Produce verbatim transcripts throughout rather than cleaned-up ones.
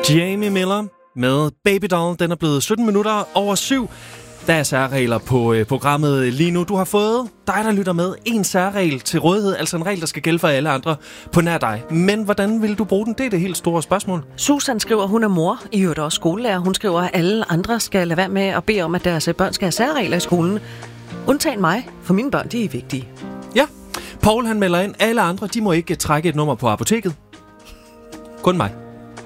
Jamie Miller med Baby Doll. Den er blevet sytten minutter over syv. Der er særregler på øh, programmet lige nu. Du har fået, dig der lytter med, en særregel til rådighed. Altså en regel, der skal gælde for alle andre på nær dig. Men hvordan vil du bruge den? Det er det helt store spørgsmål. Susan skriver, hun er mor. I øvrigt også skolelærer. Hun skriver, at alle andre skal lade være med at bede om, at deres børn skal have særregler i skolen. Undtagen mig, for mine børn, de er vigtige. Ja. Paul han melder ind. Alle andre, de må ikke trække et nummer på apoteket. Kun mig.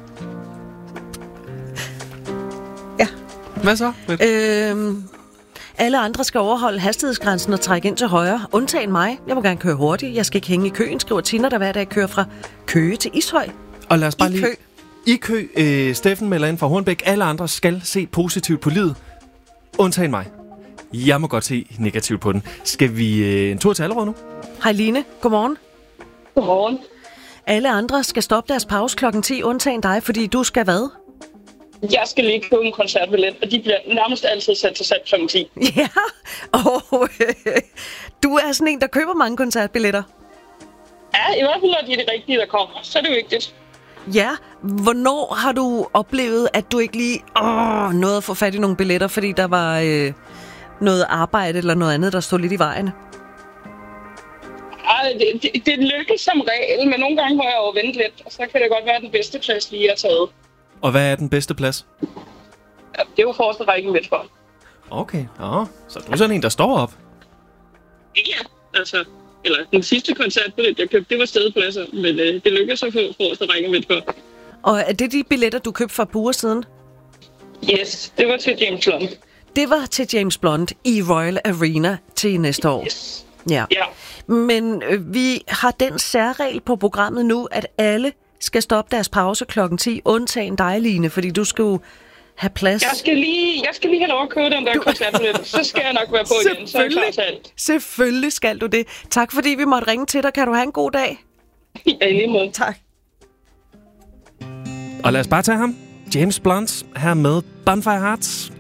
Ja. Hvad så? Øhm, alle andre skal overholde hastighedsgrænsen og trække ind til højre. Undtagen mig. Jeg må gerne køre hurtigt. Jeg skal ikke hænge i køen, skriver Tina, der hver dag kører fra Køge til Ishøj. Og lad os bare I lige... kø. I kø. Øh, Steffen melder ind fra Hornbæk. Alle andre skal se positivt på livet. Undtagen mig. Jeg må godt se negativt på den. Skal vi øh, en tur til Allerød nu? Hej Line. Godmorgen. Godmorgen. Alle andre skal stoppe deres pause klokken ti, undtagen dig, fordi du skal hvad? Jeg skal lige købe en koncertbillet, og de bliver nærmest altid sat til salg klokken ti. Ja, og øh, du er sådan en, der køber mange koncertbilletter. Ja, i hvert fald når de er de rigtige, der kommer. Så er det vigtigt. Ja, hvornår har du oplevet, at du ikke lige åh, nåede at få fat i nogle billetter, fordi der var øh, noget arbejde eller noget andet, der stod lidt i vejen? Ej, det, det, det lykkes som regel, men nogle gange må jeg jo vente lidt, og så kan det godt være, at den bedste plads lige er taget. Og hvad er den bedste plads? Ja, det er jo forreste rækken midt for. Okay, ja. Så du er sådan en, der står op. Ja, altså... Eller den sidste koncertbillet, jeg købte, det var stedpladser, men øh, det lykkedes at få forreste rækken midt for. Og er det de billetter, du købte for et par uger siden? Yes, det var til James Blunt. Det var til James Blunt i Royal Arena til næste år. Yes. Ja. Ja. Men øh, vi har den særregel på programmet nu, at alle skal stoppe deres pause klokken ti, undtagen dig, Line, fordi du skal jo have plads. Jeg skal lige, jeg skal lige have lov at købe den der du... koncertbillet, så skal jeg nok være på igen, så er jeg klar til alt. Selvfølgelig skal du det. Tak fordi vi måtte ringe til dig. Kan du have en god dag? Ja, i lige måde. Tak. Og lad os bare tage ham. James Blunt her med Bonfire Hearts.